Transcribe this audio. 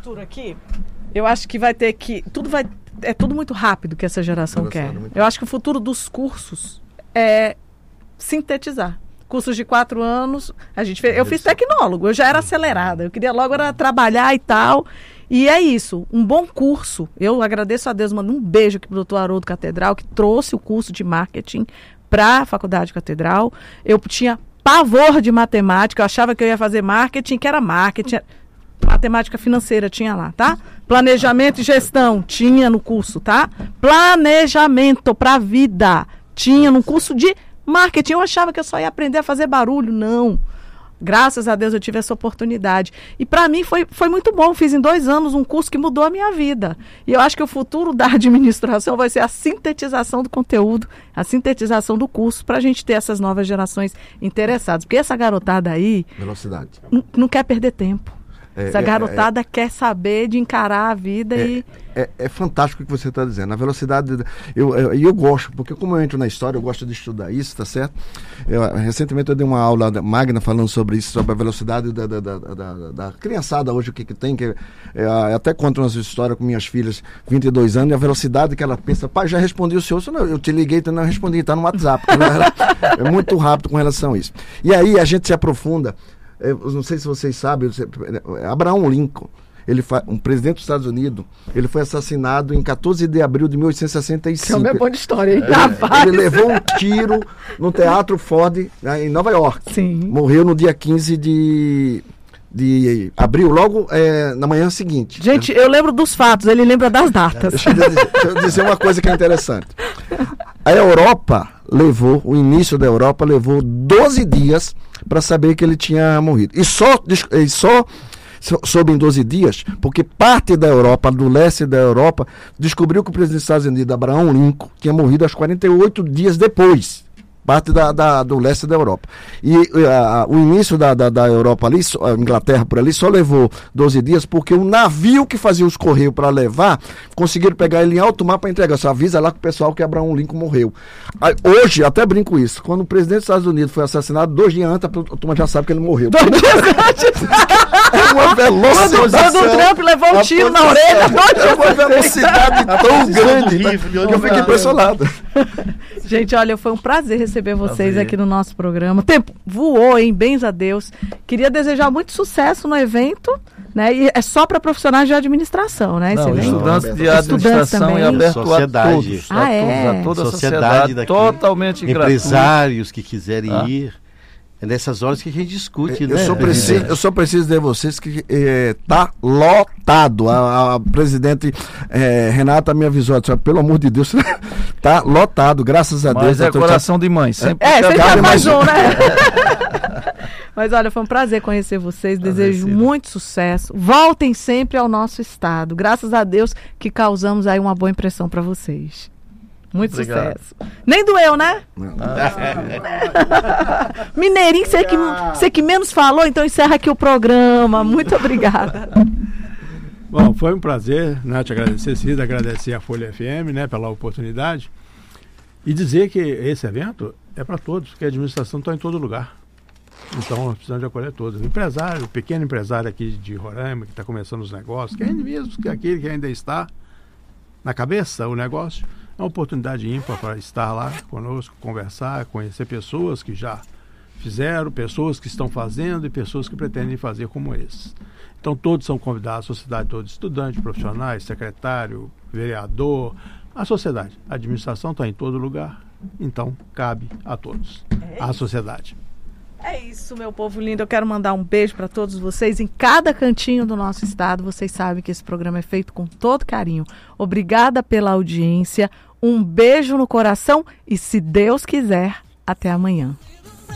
futuro aqui, eu acho que vai ter que... É tudo muito rápido que essa geração quer. Eu acho que o futuro dos cursos é sintetizar. Cursos de 4 anos, eu fiz tecnólogo, eu já era acelerada, eu queria logo trabalhar e tal. E é isso, um bom curso. Eu agradeço a Deus, mando um beijo aqui pro doutor Haroldo Catedral, que trouxe o curso de marketing para a Faculdade Catedral. Eu tinha pavor de matemática, eu achava que eu ia fazer marketing, que era marketing. Matemática financeira tinha lá, tá? Planejamento e gestão tinha no curso, tá? Planejamento para a vida tinha no curso de marketing. Eu achava que eu só ia aprender a fazer barulho. Não. Graças a Deus eu tive essa oportunidade. E para mim foi muito bom. Fiz em 2 anos um curso que mudou a minha vida. E eu acho que o futuro da administração vai ser a sintetização do conteúdo, a sintetização do curso, para a gente ter essas novas gerações interessadas. Porque essa garotada aí... Velocidade. Não quer perder tempo. Essa garotada quer saber de encarar a vida e... É fantástico o que você está dizendo. A velocidade... Eu gosto, porque como eu entro na história, eu gosto de estudar isso, tá certo? Recentemente eu dei uma aula magna falando sobre isso, sobre a velocidade da criançada hoje, o que tem. Até conto umas histórias com minhas filhas, 22 anos, e a velocidade que ela pensa, pai, já respondi o senhor. Não, eu te liguei, não respondi, está no WhatsApp. É muito rápido com relação a isso. E aí a gente se aprofunda. Eu não sei se vocês sabem, Abraham Lincoln, um presidente dos Estados Unidos, ele foi assassinado em 14 de abril de 1865. É uma boa história, hein? Ele levou um tiro no Teatro Ford, em Nova York. Sim. Morreu no dia 15 de abril, logo na manhã seguinte. Gente, eu lembro dos fatos, ele lembra das datas. Deixa eu dizer uma coisa que é interessante. O início da Europa levou 12 dias para saber que ele tinha morrido. E só soube em 12 dias, porque parte da Europa, do leste da Europa, descobriu que o presidente dos Estados Unidos, Abraham Lincoln, tinha morrido aos 48 dias depois. Parte do leste da Europa. E o início da Europa ali, a Inglaterra por ali, só levou 12 dias, porque o navio que fazia os correios para levar, conseguiram pegar ele em alto mar para entregar. Só avisa lá com o pessoal que Abraham Lincoln morreu. Hoje, até brinco isso, quando o presidente dos Estados Unidos foi assassinado, 2 dias antes, a turma já sabe que ele morreu. 2 dias antes! É uma velocidade. Quando o Trump levou um tiro na orelha, é uma velocidade tão grande, que eu fiquei impressionado. Gente, olha, foi um prazer receber vocês aqui no nosso programa. O tempo voou, hein? Bens a Deus. Queria desejar muito sucesso no evento, né? E é só para profissionais de administração, né? Não, estudantes de administração e aberto a todos. A toda a sociedade daqui, totalmente gratuito. Empresários que quiserem ir. É nessas horas que a gente discute, né? Eu só preciso dizer a vocês que está lotado. A presidente Renata me avisou, pelo amor de Deus, está lotado, graças a Deus. Mas é coração de mãe. Sempre sempre mais um, né? Mas olha, foi um prazer conhecer vocês, desejo muito sucesso. Voltem sempre ao nosso estado. Graças a Deus que causamos aí uma boa impressão para vocês. Muito sucesso. Nem doeu, né? Mineirinho, você que menos falou, então encerra aqui o programa. Muito obrigada. Bom, foi um prazer, né, te agradecer, Cida, agradecer a Folha FM, né, pela oportunidade e dizer que esse evento é para todos, porque a administração está em todo lugar. Então, nós precisamos de acolher todos. Empresário, pequeno empresário aqui de Roraima, que está começando os negócios, que é mesmo que aquele que ainda está na cabeça, o negócio. É uma oportunidade ímpar para estar lá conosco, conversar, conhecer pessoas que já fizeram, pessoas que estão fazendo e pessoas que pretendem fazer como esses. Então todos são convidados, a sociedade toda, estudantes, profissionais, secretário, vereador, a sociedade. A administração está em todo lugar, então cabe a todos, à sociedade. É isso, meu povo lindo. Eu quero mandar um beijo para todos vocês em cada cantinho do nosso estado. Vocês sabem que esse programa é feito com todo carinho. Obrigada pela audiência. Um beijo no coração e, se Deus quiser, até amanhã.